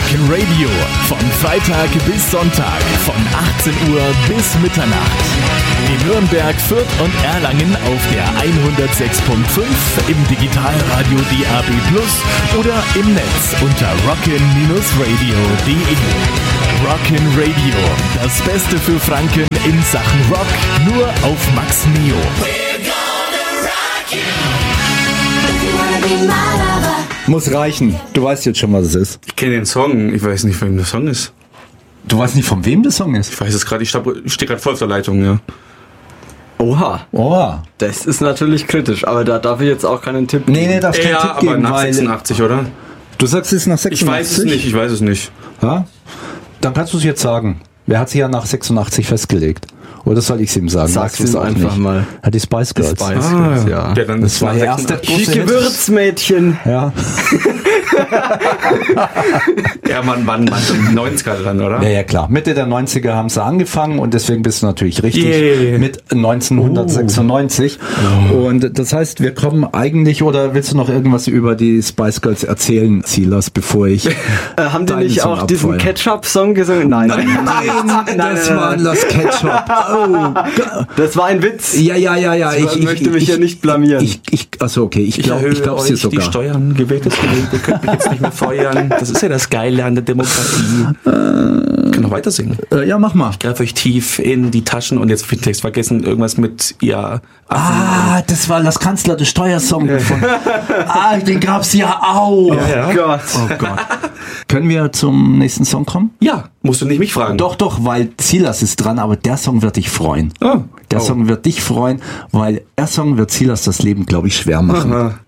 Rock'n Radio. Von Freitag bis Sonntag. Von 18 Uhr bis Mitternacht. In Nürnberg, Fürth und Erlangen auf der 106.5, im Digitalradio DAB+ oder im Netz unter rock'n-radio.de. Rock'n Radio. Das Beste für Franken in Sachen Rock. Nur auf Max Neo. Muss reichen. Du weißt jetzt schon, was es ist. Ich kenne den Song, ich weiß nicht, von wem der Song ist. Du weißt nicht, von wem der Song ist? Ich weiß es gerade, ich stehe gerade voll auf der Leitung, ja. Oha. Das ist natürlich kritisch, aber da darf ich jetzt auch keinen Tipp geben. Nee, darfst keinen Tipp aber geben, nach weil 86, oder? Du sagst es nach 86? Ich weiß es nicht. Ja? Dann kannst du es jetzt sagen. Wer hat sich ja nach 86 festgelegt? Oder soll ich es ihm sagen? Sag's ihm einfach mal. Ja, die Spice Girls. Spice Girls, ja. Ja, dann Das war der erste große Hit. Gewürzmädchen. Ja. Ja, wann 90er dran, oder? Ja, klar. Mitte der 90er haben sie angefangen und deswegen bist du natürlich richtig mit 1996. Und das heißt, wir kommen eigentlich, oder willst du noch irgendwas über die Spice Girls erzählen, Silas, bevor ich Haben die deinen nicht Song auch diesen abfeuere? Ketchup-Song gesungen? Nein, Das war das Ketchup. Oh, das war ein Witz. ja. Ich möchte mich ja nicht blamieren. Achso, okay. Ich glaube dir die sogar. Steuern, gewähltes Gerät, ihr könnt mich jetzt nicht mehr feuern. Das ist ja das Geile an der Demokratie. Ich kann noch weiter singen. Ja, mach mal. Ich greife euch tief in die Taschen und jetzt den Text vergessen, irgendwas mit ja. Das war das Kanzler des Steuersong. Den gab's ja auch. Ja. Gott. Oh Gott. Können wir zum nächsten Song kommen? Ja, musst du nicht mich fragen. Doch, weil Silas ist dran, aber der Song wird dich freuen. Oh. Der Song wird dich freuen, weil der Song wird Silas das Leben, glaube ich, schwer machen. Aha.